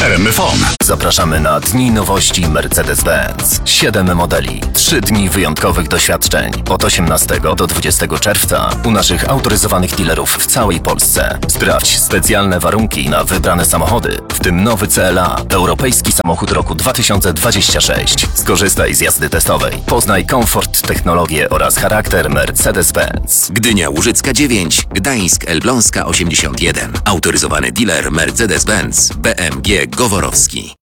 RMFFON. Zapraszamy na Dni Nowości Mercedes-Benz. 7 modeli, 3 dni wyjątkowych doświadczeń. Od 18 do 20 czerwca u naszych autoryzowanych dealerów w całej Polsce. Sprawdź specjalne warunki na wybrane samochody, w tym nowy CLA, europejski samochód roku 2026. Skorzystaj z jazdy testowej. Poznaj komfort, technologię oraz charakter Mercedes-Benz. Gdynia Łużycka 9, Gdańsk Elbląska 81. Autoryzowany dealer Mercedes-Benz BMG Goworowski.